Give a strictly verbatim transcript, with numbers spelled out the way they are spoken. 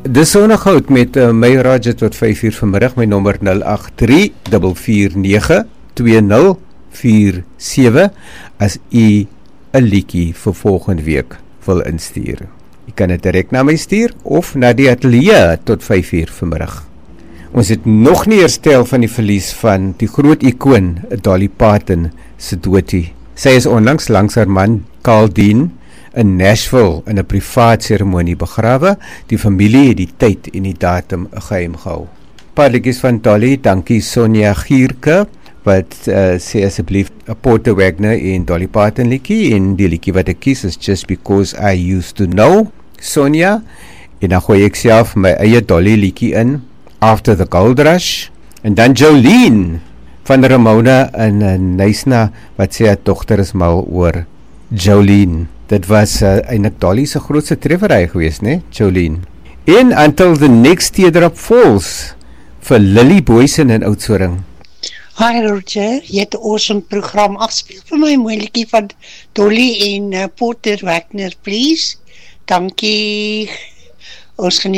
Dis Sonnegoud met uh, my Raja tot vyf uur vanmiddag, my nommer nul agt drie vier vier nege twee nul vier sewe as u 'n liedjie vir volgende week wil instuur. U kan dit direk na my stuur of na die ateljee tot vyf uur vanmiddag. Ons het nog nie herstel van die verlies van die groot ikoon Dolly Parton se doodie. Sy is onlangs langs haar man Carl Dean in Nashville in 'n privaat seremonie begrawe. Die familie het die tyd en die datum geheim gehou. Paar liedjies van Dolly, dankie Sonja Gierke, wat uh, sê asseblief 'n Porter Wagner en Dolly Parton liedjie, en die liedjie wat ek kies is Just Because I Used to Know, Sonja, en dan gooi ek self my eie Dolly liedjie in, After the Gold Rush, en dan Jolene van Ramona in uh, Nysna, wat sê haar dogter is mal oor Jolene. Dit was uh, eintlik Dolly se grootste treffery geweest, né, Jolene. En Until the Next Teardrop Falls vir Lily Boysen in Oudtshoorn. Hi Roger, jy het 'n awesome program. Afspeel vir my mooi liedjie van Dolly en uh, Porter Wagner, please. Dankie. Ons geniet